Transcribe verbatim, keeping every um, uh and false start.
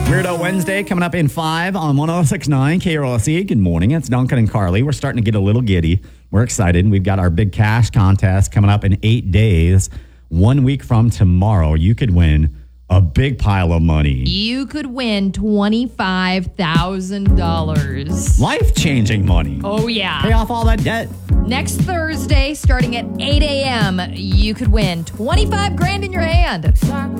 Weirdo Wednesday coming up in five on one oh six point nine K R L S E. Good morning. It's Duncan and Carly. We're starting to get a little giddy. We're excited. We've got our big cash contest coming up in eight days. One week from tomorrow, you could win a big pile of money. You could win twenty-five thousand dollars. Life-changing money. Oh, yeah. Pay off all that debt. Next Thursday, starting at eight a.m., you could win twenty-five grand in your hand.